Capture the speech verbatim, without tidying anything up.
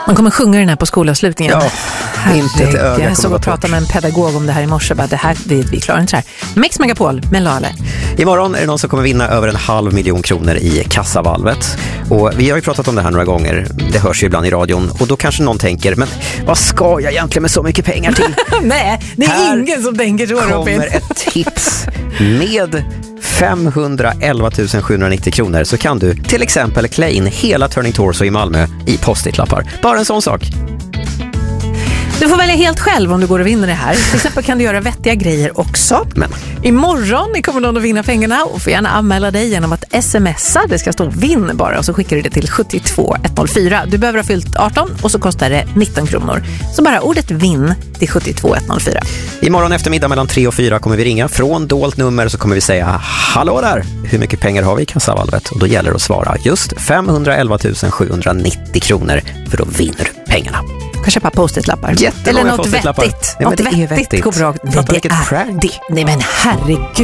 Man kommer sjunga den här på skolavslutningen. Ja, inte ett öga. Jag såg och pratade med en pedagog om det här i morse. Bara, det här, vi, vi klarar inte så här. Mix Megapol med Lale. Imorgon är det någon som kommer vinna över en halv miljon kronor i kassavalvet. Och vi har ju pratat om det här några gånger. Det hörs ju ibland i radion. Och då kanske någon tänker, men vad ska jag egentligen med så mycket pengar till? Nej, det är här ingen som tänker så. Här kommer ett tips. Med femhundraelva tusen sjuhundranittio kronor så kan du till exempel klä in hela Turning Torso i Malmö i post-it-lappar. Bara en sån sak. Du får välja helt själv om du går och vinner det här. Till exempel kan du göra vettiga grejer också. Men imorgon kommer någon att vinna pengarna och får gärna anmäla dig genom att smsa. Det ska stå vinn bara och så skickar du det till sjuttiotvå etthundrafyra. Du behöver ha fyllt arton och så kostar det nitton kronor. Så bara ordet vinn till sjuttiotvå etthundrafyra. Imorgon eftermiddag mellan tre och fyra kommer vi ringa. Från dolt nummer så kommer vi säga hallå där, hur mycket pengar har vi i kassavalvet? Och då gäller det att svara just femhundraelva tusen sjuhundranittio kronor, för då vinner du pengarna. Kan köpa post-it-lappar. Jättemånga Eller något post-it-lappar. vettigt. Nej, något men det är vettigt vettigt. går bra. Nej, Fattar det vilket är prank. det. Nej men herregud.